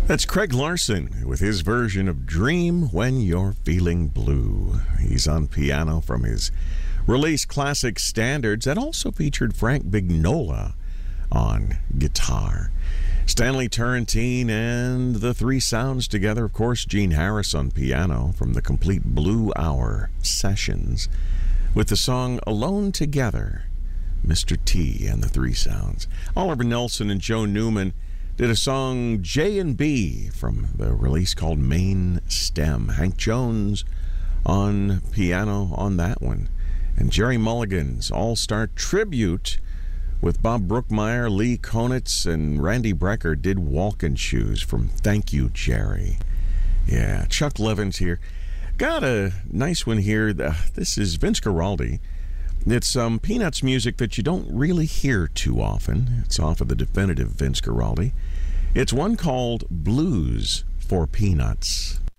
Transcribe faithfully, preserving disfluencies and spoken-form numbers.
That's Craig Larson with his version of Dream When You're Feeling Blue. He's on piano from his release Classic Standards that also featured Frank Vignola on guitar. Stanley Turrentine and the Three Sounds together, of course, Gene Harris on piano from the Complete Blue Hour sessions with the song Alone Together, Mister T and the Three Sounds. Oliver Nelson and Joe Newman did a song J and B from the release called Main Stem. Hank Jones on piano on that one. And Jerry Mulligan's All-Star Tribute with Bob Brookmeyer, Lee Konitz, and Randy Brecker did Walkin' Shoes from Thank You, Jerry. Yeah, Chuck Levin's here. Got a nice one here. This is Vince Guaraldi. It's some Peanuts music that you don't really hear too often. It's off of the definitive Vince Guaraldi. It's one called Blues for Peanuts.